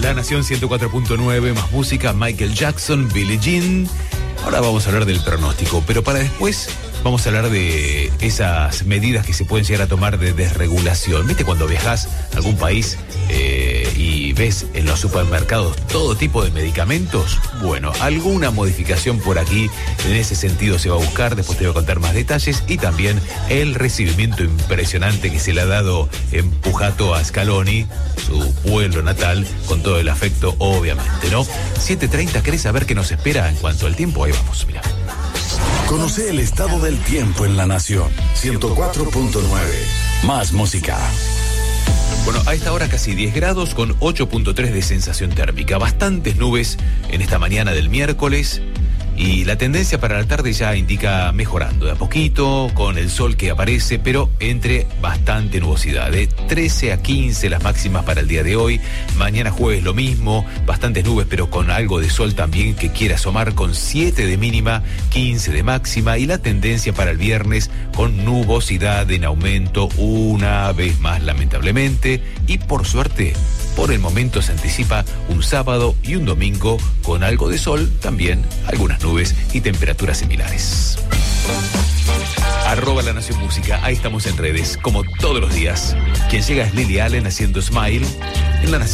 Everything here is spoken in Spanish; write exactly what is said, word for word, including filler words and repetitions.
La Nación ciento cuatro punto nueve, más música, Michael Jackson, Billie Jean. Ahora vamos a hablar del pronóstico, pero para después vamos a hablar de esas medidas que se pueden llegar a tomar de desregulación. ¿Viste cuando viajas a algún país eh, y ves en los supermercados todo tipo de medicamentos? Bueno, alguna modificación por aquí en ese sentido se va a buscar. Después te voy a contar más detalles y también el recibimiento impresionante que se le ha dado en Pujato a Scaloni, su pueblo natal, con todo el afecto, obviamente, ¿no? siete treinta, ¿querés saber qué nos espera en cuanto al tiempo? Ahí vamos, mira. Conoce el estado del tiempo en La Nación. ciento cuatro punto nueve. Más música. Bueno, a esta hora casi diez grados con ocho punto tres de sensación térmica. Bastantes nubes en esta mañana del miércoles. Y la tendencia para la tarde ya indica mejorando de a poquito, con el sol que aparece, pero entre bastante nubosidad. De trece a quince las máximas para el día de hoy. Mañana jueves lo mismo, bastantes nubes, pero con algo de sol también que quiere asomar, con siete de mínima, quince de máxima. Y la tendencia para el viernes con nubosidad en aumento una vez más, lamentablemente. Y por suerte, por el momento se anticipa un sábado y un domingo con algo de sol, también algunas nubes y temperaturas similares. Arroba La Nación Música, ahí estamos en redes, como todos los días. Quien llega es Lily Allen haciendo Smile en La Nación.